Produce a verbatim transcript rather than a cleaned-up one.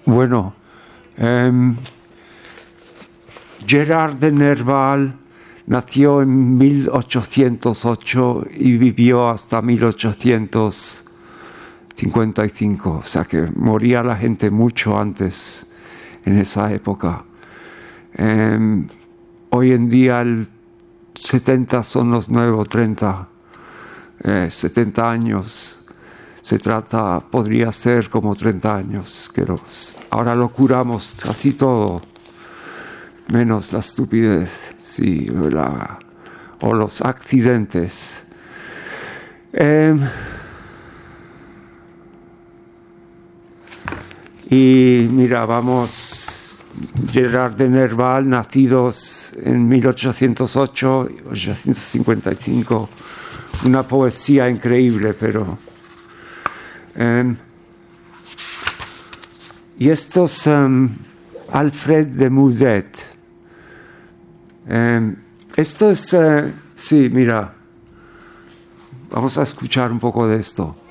Bueno, um, Gérard de Nerval nació en mil ochocientos ocho y vivió hasta mil ochocientos cincuenta y cinco, o sea que moría la gente mucho antes en esa época. Um, hoy en día el setenta son los nuevos treinta, eh, setenta años. Se trata, podría ser como treinta años, que los, ahora lo curamos casi todo, menos la estupidez, sí, la, o los accidentes. Eh, y mira, vamos, Gérard de Nerval, nacidos en mil ochocientos ocho, mil ochocientos cincuenta y cinco, una poesía increíble, pero... Um, y esto es um, Alfred de Musset. Um, esto es, uh, sí, mira, vamos a escuchar un poco de esto.